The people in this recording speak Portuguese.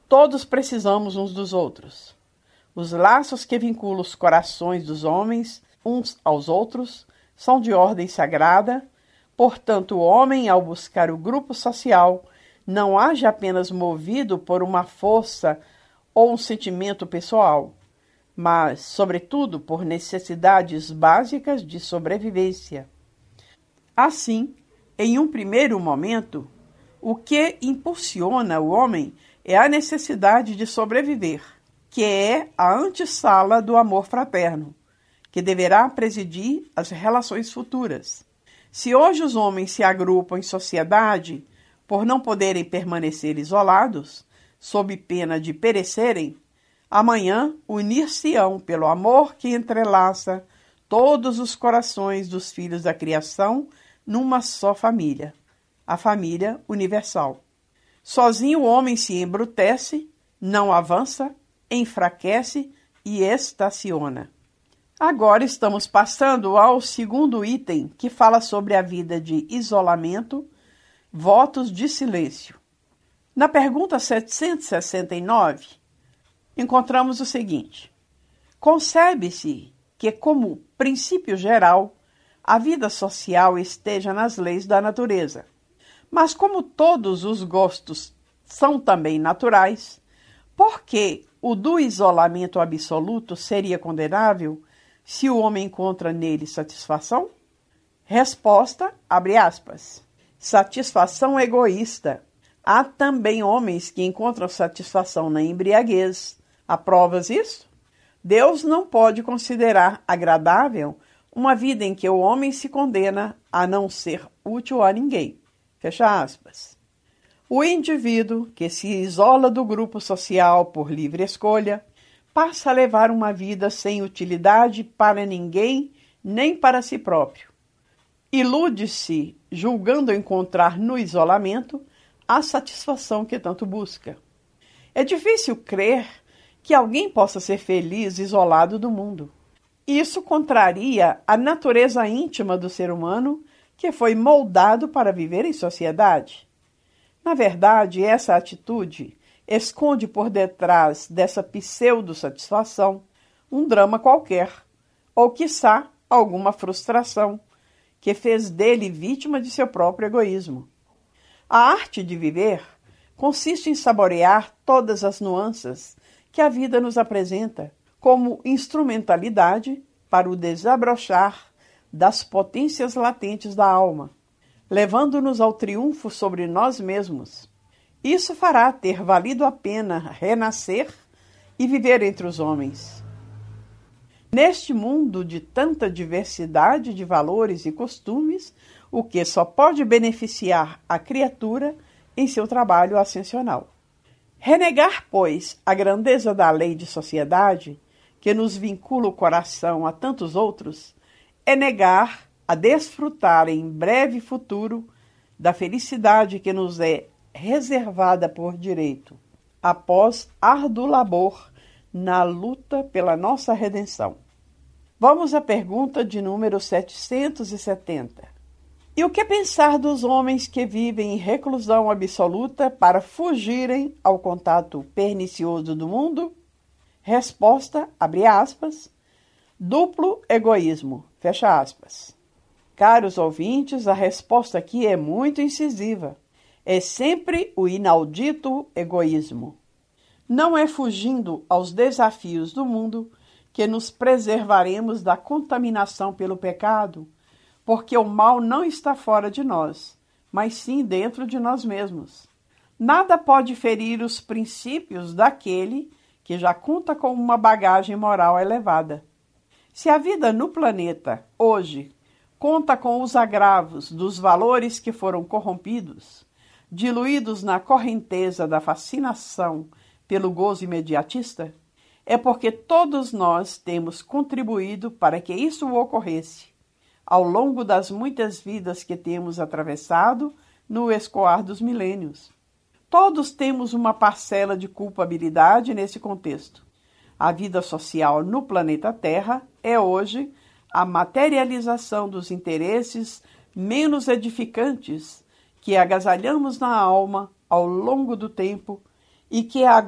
Todos precisamos uns dos outros. Os laços que vinculam os corações dos homens uns aos outros são de ordem sagrada. Portanto, o homem, ao buscar o grupo social, não age apenas movido por uma força ou um sentimento pessoal, mas, sobretudo, por necessidades básicas de sobrevivência. Assim, em um primeiro momento, o que impulsiona o homem é a necessidade de sobreviver, que é a antessala do amor fraterno, que deverá presidir as relações futuras. Se hoje os homens se agrupam em sociedade por não poderem permanecer isolados, sob pena de perecerem, amanhã unir-se-ão pelo amor que entrelaça todos os corações dos filhos da criação numa só família, a família universal. Sozinho o homem se embrutece, não avança, enfraquece e estaciona. Agora estamos passando ao segundo item, que fala sobre a vida de isolamento, votos de silêncio. Na pergunta 769, encontramos o seguinte: concebe-se que, como princípio geral, a vida social esteja nas leis da natureza. Mas como todos os gostos são também naturais, por que o do isolamento absoluto seria condenável se o homem encontra nele satisfação? Resposta, abre aspas, satisfação egoísta. Há também homens que encontram satisfação na embriaguez. Aprovas isso? Deus não pode considerar agradável uma vida em que o homem se condena a não ser útil a ninguém. Fecha aspas. O indivíduo que se isola do grupo social por livre escolha passa a levar uma vida sem utilidade para ninguém nem para si próprio. Ilude-se, julgando encontrar no isolamento a satisfação que tanto busca. É difícil crer que alguém possa ser feliz isolado do mundo. Isso contraria a natureza íntima do ser humano, que foi moldado para viver em sociedade. Na verdade, essa atitude esconde por detrás dessa pseudo-satisfação um drama qualquer, ou quiçá alguma frustração, que fez dele vítima de seu próprio egoísmo. A arte de viver consiste em saborear todas as nuances que a vida nos apresenta como instrumentalidade para o desabrochar das potências latentes da alma, levando-nos ao triunfo sobre nós mesmos. Isso fará ter valido a pena renascer e viver entre os homens. Neste mundo de tanta diversidade de valores e costumes, o que só pode beneficiar a criatura em seu trabalho ascensional. Renegar, pois, a grandeza da lei de sociedade, que nos vincula o coração a tantos outros, é negar a desfrutar em breve futuro da felicidade que nos é reservada por direito, após árduo labor na luta pela nossa redenção. Vamos à pergunta de número 770. E o que pensar dos homens que vivem em reclusão absoluta para fugirem ao contato pernicioso do mundo? Resposta, abre aspas, duplo egoísmo, fecha aspas. Caros ouvintes, a resposta aqui é muito incisiva. É sempre o inaudito egoísmo. Não é fugindo aos desafios do mundo que nos preservaremos da contaminação pelo pecado, porque o mal não está fora de nós, mas sim dentro de nós mesmos. Nada pode ferir os princípios daquele que já conta com uma bagagem moral elevada. Se a vida no planeta, hoje, conta com os agravos dos valores que foram corrompidos, diluídos na correnteza da fascinação pelo gozo imediatista, é porque todos nós temos contribuído para que isso ocorresse, ao longo das muitas vidas que temos atravessado no escoar dos milênios. Todos temos uma parcela de culpabilidade nesse contexto. A vida social no planeta Terra é hoje a materialização dos interesses menos edificantes que agasalhamos na alma ao longo do tempo e que